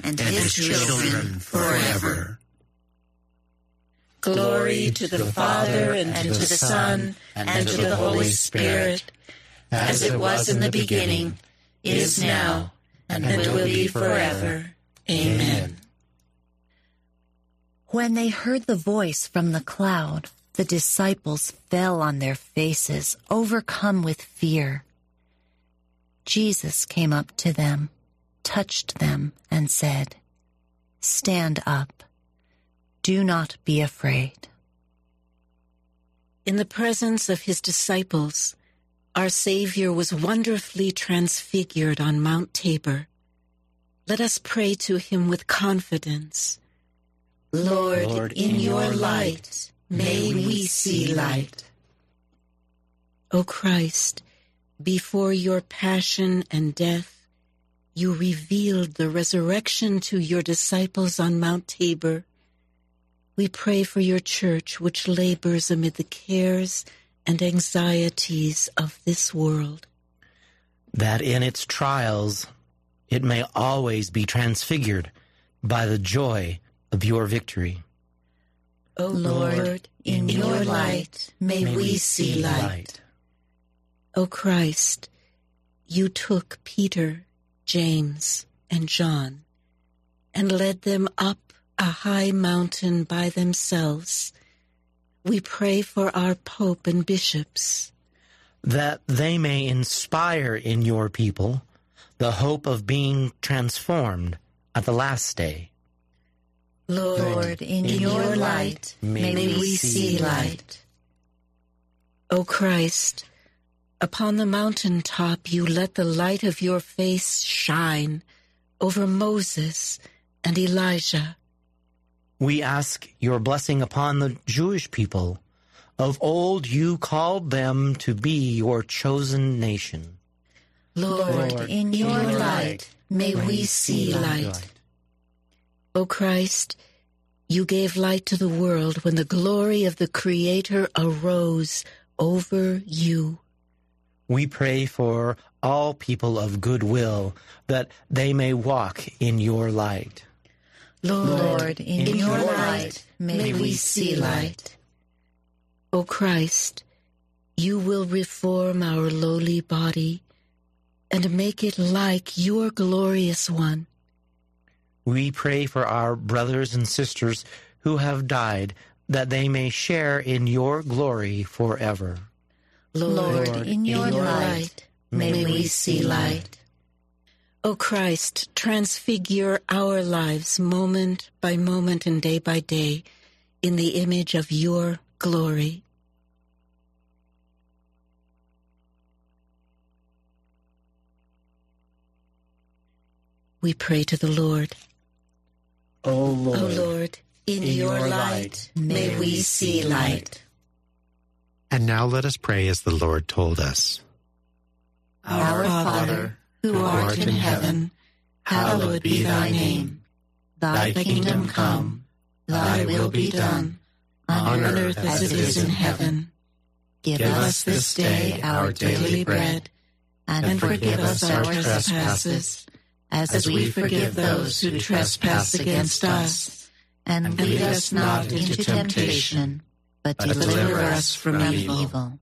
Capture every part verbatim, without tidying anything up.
and his children forever. Glory to the Father, and to the Son, and to the Holy Spirit, as it was in the beginning, is now, and will be forever. Amen. When they heard the voice from the cloud, the disciples fell on their faces, overcome with fear. Jesus came up to them, touched them, and said, "Stand up. Do not be afraid." In the presence of his disciples, our Savior was wonderfully transfigured on Mount Tabor. Let us pray to him with confidence. Lord, Lord in, in your light, may we see light. O Christ, before your passion and death, you revealed the resurrection to your disciples on Mount Tabor. We pray for your church, which labors amid the cares and anxieties of this world, that in its trials it may always be transfigured by the joy of your victory. O Lord, in your light may we see light. O Christ, you took Peter, James, and John and led them up a high mountain by themselves. We pray for our Pope and bishops, that they may inspire in your people the hope of being transformed at the last day. Lord, in, in your light may, may we see light. O Christ, upon the mountain top you let the light of your face shine over Moses and Elijah. We ask your blessing upon the Jewish people. Of old you called them to be your chosen nation. Lord, Lord in your light may we see light. O Christ, you gave light to the world when the glory of the Creator arose over you. We pray for all people of good will, that they may walk in your light. Lord, in, in your light may we see light. O Christ, you will reform our lowly body and make it like your glorious one. We pray for our brothers and sisters who have died, that they may share in your glory forever. Lord, Lord in your, in your light may, may we see light. O Christ, transfigure our lives moment by moment and day by day in the image of your glory. We pray to the Lord. O Lord, o Lord in, in your, your light may we see light. And now let us pray as the Lord told us. Our Father, who art in heaven, hallowed be thy name. Thy kingdom come, thy will be done, on earth as it is in heaven. Give us this day our daily bread, and forgive us our trespasses, as we forgive those who trespass against us. And lead us not into temptation, but deliver us from evil.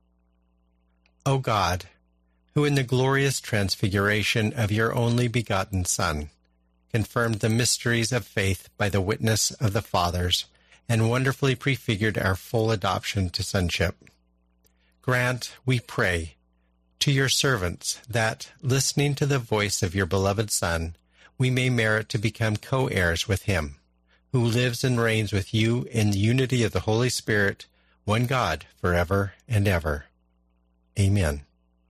O God, who in the glorious transfiguration of your only begotten Son, confirmed the mysteries of faith by the witness of the fathers, and wonderfully prefigured our full adoption to sonship, grant, we pray, to your servants that, listening to the voice of your beloved Son, we may merit to become co-heirs with him, who lives and reigns with you in the unity of the Holy Spirit, one God, forever and ever. Amen.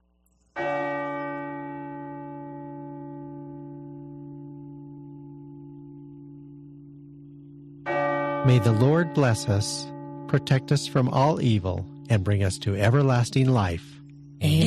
May the Lord bless us, protect us from all evil, and bring us to everlasting life. Amen.